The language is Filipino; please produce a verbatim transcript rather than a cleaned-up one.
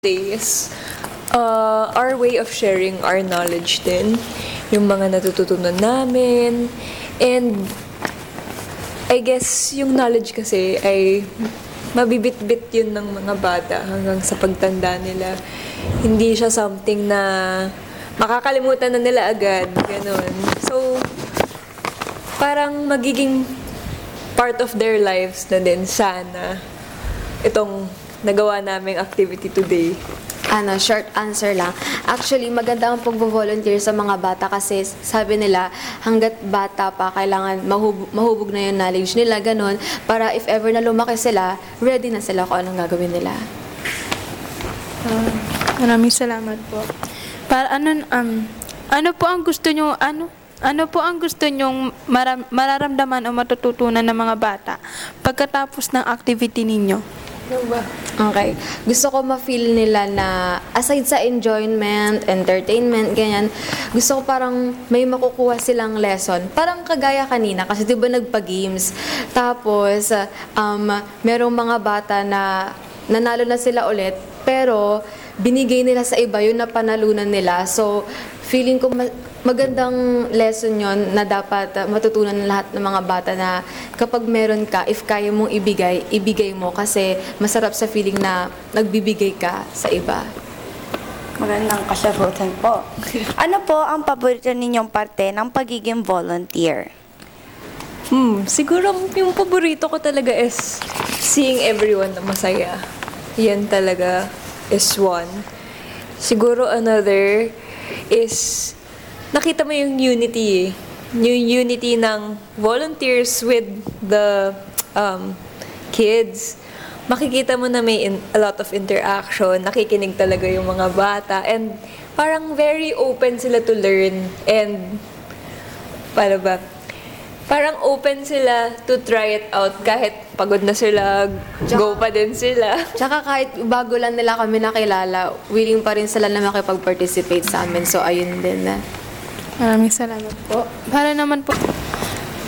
Is uh, our way of sharing our knowledge din, yung mga natututunan namin, and I guess yung knowledge kasi ay mabibit-bit yun ng mga bata hanggang sa pagtanda nila. Hindi siya something na makakalimutan na nila agad, ganun. So, parang magiging part of their lives na din sana itong nagawa naming activity today. Ano, short answer lang. Actually, maganda ang pag-volunteer sa mga bata kasi sabi nila, hanggat bata pa, kailangan mahubog, mahubog na yung knowledge nila, ganun, para if ever na lumaki sila, ready na sila kung anong gagawin nila. Uh, maraming salamat po. Para ano, um, ano po ang gusto nyo, ano, ano po ang gusto nyong maram, mararamdaman o matututunan ng mga bata pagkatapos ng activity ninyo? Ano ba? Okay. Gusto ko ma-feel nila na aside sa enjoyment, entertainment, ganyan, gusto ko parang may makukuha silang lesson. Parang kagaya kanina, kasi di ba nagpa-games. Tapos, um, merong mga bata na nanalo na sila ulit, pero binigay nila sa iba yun na panalunan nila. So, feeling ko ma- magandang lesson yon na dapat uh, matutunan ng lahat ng mga bata na kapag meron ka, if kaya mong ibigay, ibigay mo kasi masarap sa feeling na nagbibigay ka sa iba. Magandang kasagutan po. Ano po ang paborito ninyong parte ng pagiging volunteer? Hmm, siguro yung paborito ko talaga is seeing everyone na masaya. Yan talaga is one. Siguro another is nakita mo yung unity eh. Yung unity ng volunteers with the um, kids. Makikita mo na may in, a lot of interaction, nakikinig talaga yung mga bata, and parang very open sila to learn, and paano ba? Parang open sila to try it out kahit pagod na sila, go pa din sila. Tsaka kahit bago lang nila kami nakilala, willing pa rin sila na makipag-participate sa amin. So, ayun din na. Maraming salamat po. Para naman po,